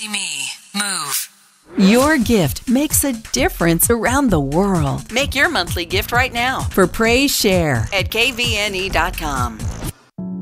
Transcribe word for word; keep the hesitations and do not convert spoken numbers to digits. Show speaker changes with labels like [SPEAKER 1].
[SPEAKER 1] Lucy Me. Move.
[SPEAKER 2] Your gift makes a difference around the world.
[SPEAKER 3] Make your monthly gift right now
[SPEAKER 2] For Praise Share
[SPEAKER 3] at K V N E dot com.